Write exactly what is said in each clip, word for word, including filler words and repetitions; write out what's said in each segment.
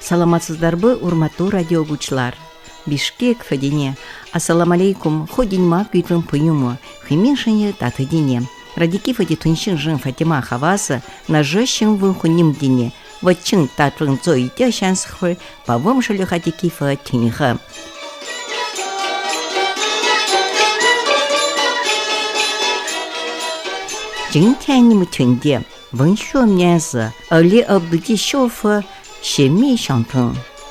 Саламатсыздар бы, урматтуу радио окуучулар. Бишкек федине. Ассаламу алейкум. Ходинма күйтүн пыюму. Химиншине татыдине. Радики феди туншин жин Фатима Хаваса на жещин вынхуним дине. Вот чин татвын зои дя шансхвы. Павом шелю хатики фа тинха. 今天你们听见文学面是二零二五的小说神秘相通。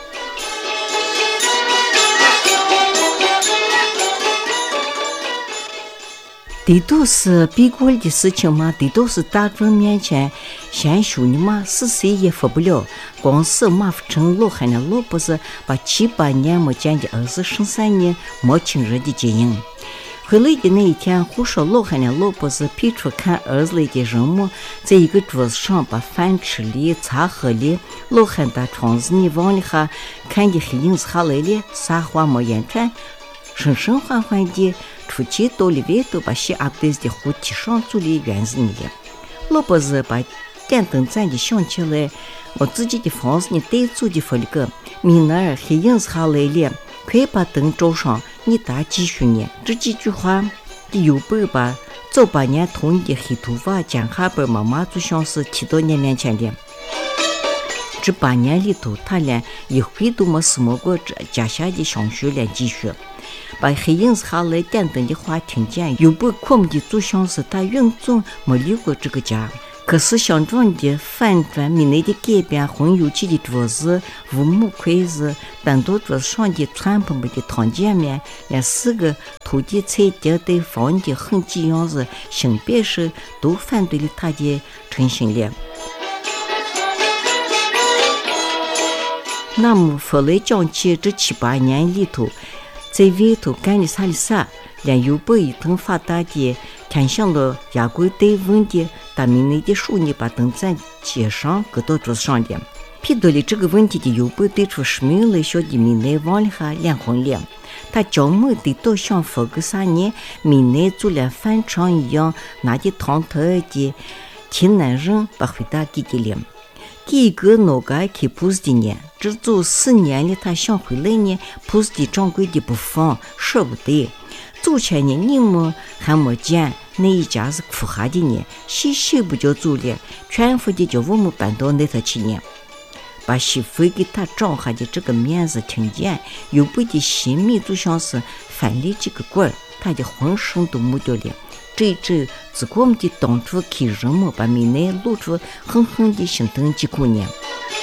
这都是别国的事情嘛，这都是大众面前先说你嘛，是谁也发不了。光是马福成老汉的老不是把七八年没见的儿子生三年没亲热的经营。回来的那一天，胡说老汉的老婆子批出看儿子来的人物，在一个桌子上把饭吃了、茶喝了，老汉在窗子里望了下，看见黑影子下来了，啥话没言传，声声缓缓地出去到了外头，把洗阿对的火提上住了院子里了。老婆子把电灯暂的想起来，我自己的房子里对住的发了个，明儿黑影子下来了。快把灯照上，你打继续念这几句话。你有本吧？早八年同你的黑头发讲下本妈妈就像是提到你面前的。这八年里头，他连一回都没什么过这家下的上学连继续。把黑影子下来点灯的话听见，有本可么的就像是他永总没离过这个家。可是相撞的反转民内的改变，混有气的桌子、五木筷子，单独桌子上的传盆盆的汤见面，连四个土地菜碟对放的痕迹样子，性别是都反对了他的成型了。那么后来讲起这七八年里头，在外头干的啥的啥，连有本一通发达的，看向了亚贵对问的。大明内的书呢，把灯在街上搁到桌子上的。批到了这个问题的有本对出十名来小的明内望了下脸红了。他叫我的都想发个啥呢？明内做了饭场一样，拿的汤头的听男人把回答给的了。第一个脑干开铺子的呢，这做四年了，他想回来呢，铺子的掌柜的不放，舍不得。走前呢，你们还没见。那一家是苦哈的呢，洗洗不就走了，全部的叫我们搬到那头去呢。把媳妇给他找下的这个面子听见，有不的心里就像是翻了几个棍儿，他的浑身都木掉了。这一阵自我们的当初开人们把面内露出狠狠的心疼几姑娘。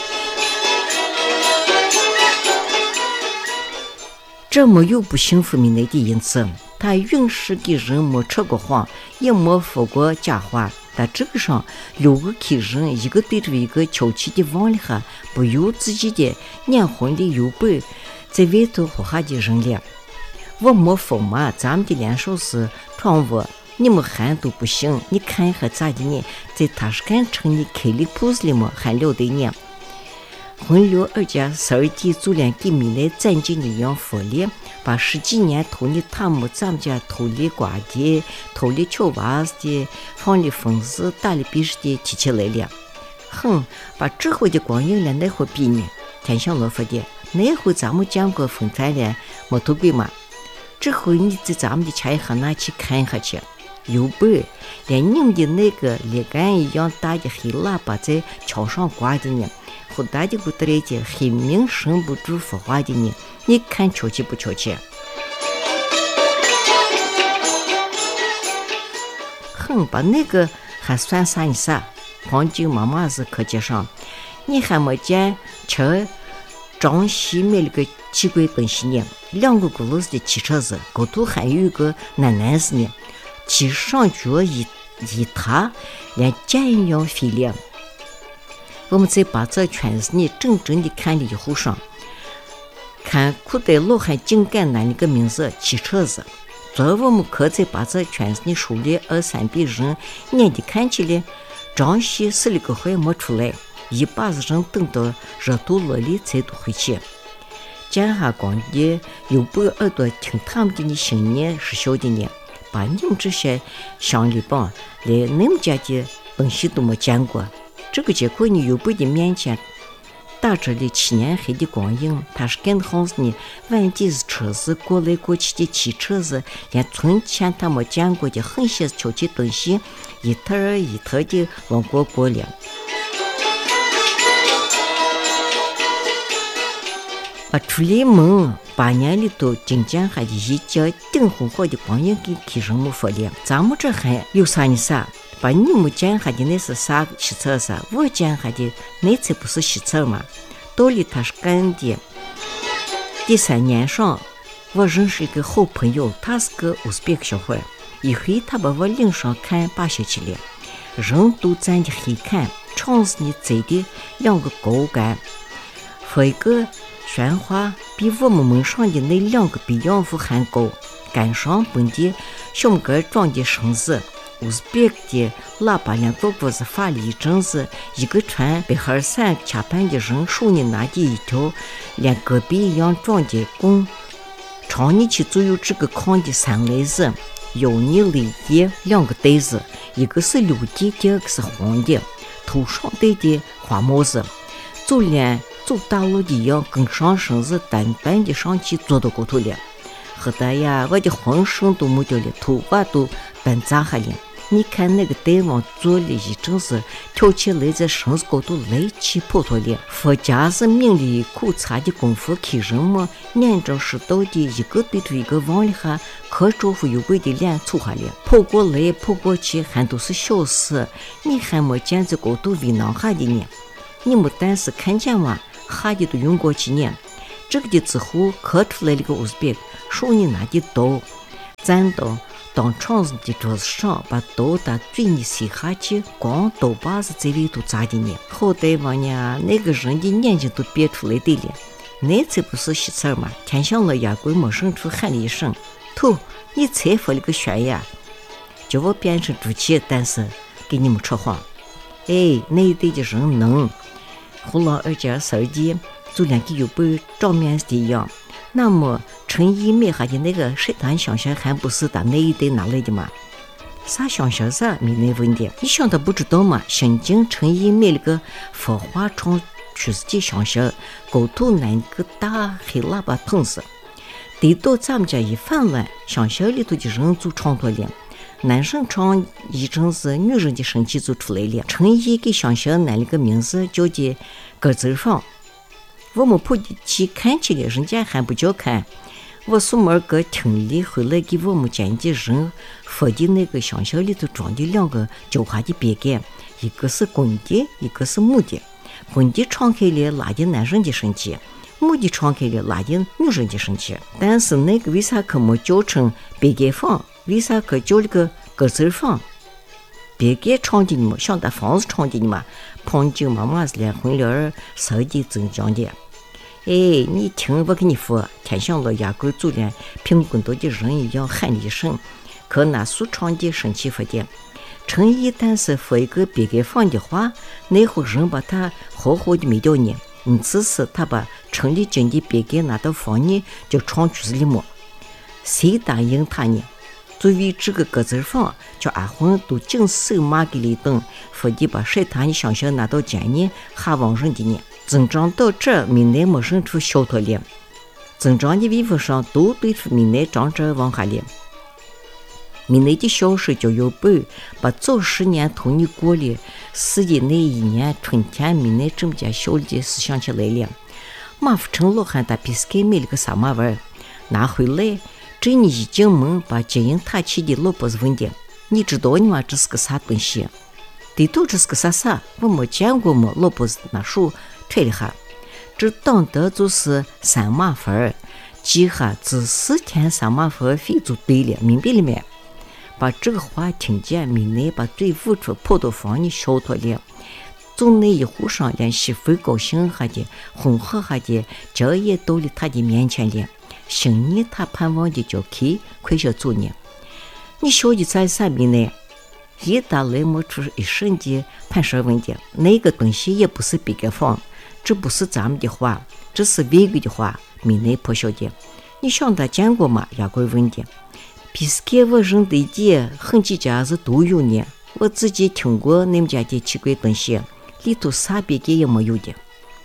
这没有不幸福面内的因此。他允许给人没扯过谎，也没说过假话。在这个上，六个客人一个对着一个悄悄的望了下，不由自己的眼红的有本在外头活下的人了。我没说嘛，咱们的两手是闯我，你们喊都不行。你看还咋的呢？在他是干城里开了铺子里么，还了得呢？混流二家十二弟就连给米来攒金一样佛了。把十几年偷的他们咱们家偷的瓜的、偷的球娃子的、放的疯子、打的鼻屎的提起来了。哼，把这回的光阴了那会比呢？天上老说的，那回咱们讲过分财了，没偷鬼嘛？这回你在咱们的茶行那去看下去，有本连你们的那个裂杆一样大的黑喇叭在桥上挂的呢，好大的骨头来的黑明伸不住说话的呢。你看瞧气不瞧气？哼，把那个还算啥你啥？黄金妈妈是课街上，你还没见吃张西买了个奇怪东西呢？两个轱辘子的汽车子，高头还有一个男男子呢，骑上脚一一踏，连箭一样飞了。我们在把这圈子里整整的看了一后上。看古代老汉竟敢拿一个名字汽车子，昨儿我们可在把这圈子里数了二三百人，眼的看起来张西死了个会没出来，一把子人等到热度落里才都回去。见下光的有把耳朵听他们的心念是晓得呢，把你们这些乡里帮连你们家的东西都没见过。这个结果你有不的面前大在这里七年黑的光阴，他是干的好事呢。万几是车子过来过去的汽车子，连从前他没见过的很些旧的东西，一头儿一头的往过过了。把出来门八年里头，今天还一家顶红好的光阴给提升么发了。咱们这还有啥呢啥？把你们讲下的那是啥洗车啥？我讲下的那才不是洗车嘛。道理他是干的。第三年上，我认识一个好朋友，他是个乌兹别克小伙，一回他把我领上看扒下去了，人都站的黑看，窗子里站的两个高杆，和一个喧哗比我们门上的那两个比洋夫还高，杆上绷的小个装的绳子。乌兹别克的喇叭两个脖子发了一阵子，一个穿白黑衫卡盘的人手里拿的一条连戈壁一样装的弓，朝你去左右这个炕的三类子，有你里的两个袋子，一个是绿的，第二个是黄的，头上戴的花帽子，就连走大路的一样，跟上绳子单单的上去坐到过头了。后来呀，我的浑身都没掉了，头发都半扎下了。你看那个大王做了一阵子，跳起来在绳子高头来气破脱了。佛家是命里苦茶的功夫，看人们眼睁识到的一个对着一个往里下，可招呼有鬼的脸凑下了，跑过来跑过去，还都是小事。你还没见在高头为难下的呢？你们但是看见嘛，下的都用过去呢。这个的之后，可出来了个乌兹别克，手里拿的刀，站到当窗子的桌子上，把刀打嘴里塞下去，光刀把子在里头扎的呢。好歹王呢，那个人的眼睛都憋出来的了，那才不是洗菜嘛！天上了牙龟没生出喊了一声：“头，你才发了个悬呀！”叫我变成猪气，但是给你们说谎。哎，那一代的人能，胡老二家事的，就连个有被照面的一样。那么陈一梅下的那个石炭香香还不是打那一代拿来的吗？啥香香啥没那问题？你想他不知道吗？新京陈一梅那个佛花窗去世的香香，高头那个大黑喇叭筒子，得到咱们家一翻完，香香里头的人就唱脱了。男生唱一阵子，女人的生气就出来了。陈一给香香拿了个名字叫的鸽子房。我们跑进去看起来，人家还不叫看。我送门个听力回来给我们家的人发的那个香香里头装的两个叫花的别杆，一个是公的，一个是母的。公的敞开了拉的男人的生气，母的敞开了拉的女人的生气。但是那个为啥可没叫成别杆房？为啥可叫了个鸽子房？别杆唱的你们，想打房子唱的你们，胖舅妈妈是连婚了手的增长的。哎，你听我跟你说，天上老牙狗就连苹果多的人一样喊了一声，可那苏唱的生气发的。陈一旦是说一个别杆房的话，那户人把他好好的没掉呢。因此是他把陈立军的别杆拿到房里就唱出去了么？谁答应他呢？作为这个鸽子房，叫阿红都尽手骂给了顿，否则把水塘的香香拿到家里还往人的呢。增长到这，闽南没生出小脱了，增长的衣服上都对出闽南长者往下了。闽南的小事叫有本，把早十年头你过了，是的那一年春天，闽南这么家小的事想起来了。马福成老汉打比斯给买了个啥马玩，拿回来。这你一进门，把接应他去的老婆子问的，你知道你妈这是个啥东西？对头这是个啥啥？我没见过嘛。老婆子拿手推了下，这当的就是三马分，记下这四天三马分费就对了，明白了没？把这个话听见，闽南把嘴捂出，跑到房里笑脱了。从那一户上，连媳妇高兴下的，哄喝下的，这也到了他的面前了。新年他盼望的叫开，快些做呢。你晓得在啥面呢？一打来摸出一瞬间判事问的，那个东西也不是别个放，这不是咱们的话，这是外国的话。闽南不晓得，你想他见过吗？牙龟问的。比斯给我认得的很几家是都有呢，我自己听过你们家的奇怪东西，里头啥别个也没有的。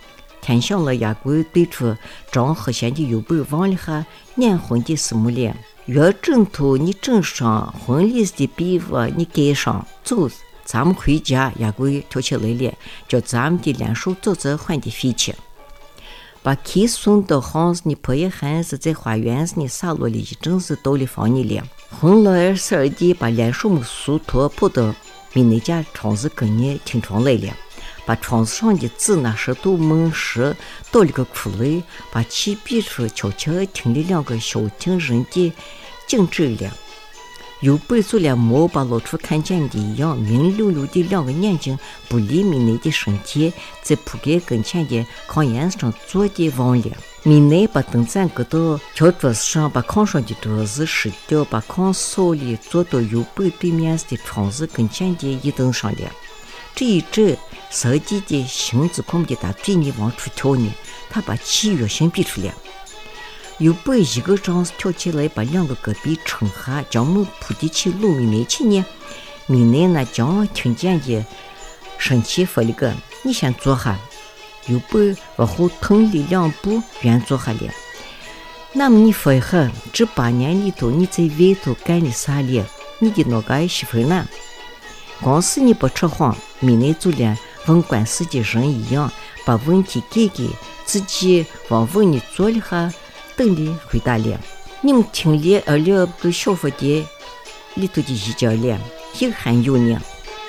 看向了亚国对出张和贤的有本望了下年婚的事目了。越正途你正上婚礼的礼物你给上走，咱们回家亚国跳起来了，叫咱们的两手走着换的飞去。把 K 送到房子，你婆爷还是在花园子里撒落里，正是到了房里了。红老二十二弟把两手木梳头跑到米内家窗子跟你听窗来了，把窗子上的字那石头门石到了个窟窿，把起笔处悄悄听了两个小听人的静止了。有本做了毛把老处看见的一样明溜溜的两个眼睛不离米内的身体，在铺盖跟前的炕沿上坐的望了。米内把灯盏搁到条桌子上，把炕上的桌子拾掉，把炕扫里坐到有本对面的窗子跟前的一凳上了。这一阵手机的心子空的打对你往出跳呢，他把气越心逼出来。有本一个张跳起来，把两个隔壁撑下，将门扑地起路米内去呢。米内呢将听见的生气说了个：“你先坐下。”有本往后腾了两步，原坐下了。那么你说一下，这八年里头你在外头干了啥了？你的那个媳妇呢？光是你不扯谎，米内就连问官司的人一样，把问题给给自己往问你做了下。等你回答了，你们听了二了个小说的里头的一讲了，也还有呢。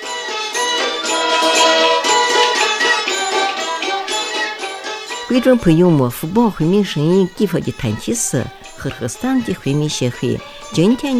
观众朋友们，福报回民声音地方的谈题是和和上的回民协会今天。